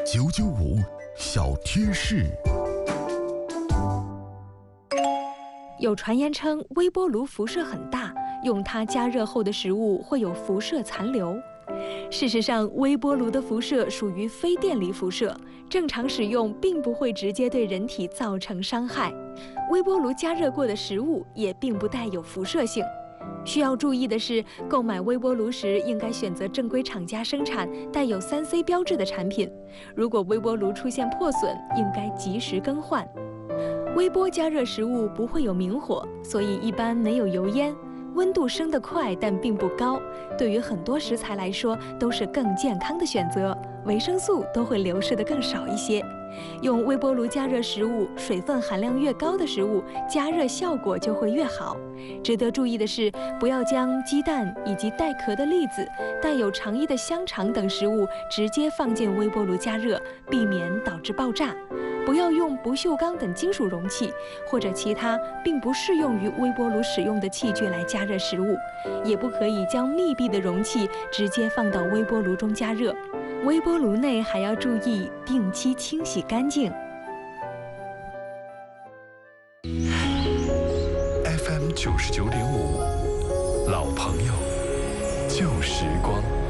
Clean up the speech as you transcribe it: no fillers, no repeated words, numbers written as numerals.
995小贴士。 有传言称微波炉辐射很大，用它加热后的食物会有辐射残留。事实上，微波炉的辐射属于非电离辐射，正常使用并不会直接对人体造成伤害。微波炉加热过的食物也并不带有辐射性。需要注意的是，购买微波炉时应该选择正规厂家生产、带有3C 标志的产品。如果微波炉出现破损，应该及时更换。微波加热食物不会有明火，所以一般没有油烟。温度升得快，但并不高，对于很多食材来说都是更健康的选择，维生素都会流失得更少一些。用微波炉加热食物，水分含量越高的食物，加热效果就会越好。值得注意的是，不要将鸡蛋以及带壳的栗子、带有肠衣的香肠等食物直接放进微波炉加热，避免导致爆炸。不要用不锈钢等金属容器或者其他并不适用于微波炉使用的器具来加热食物，也不可以将密闭的容器直接放到微波炉中加热。微波炉内还要注意定期清洗干净。 FM 99.5，老朋友，旧时光。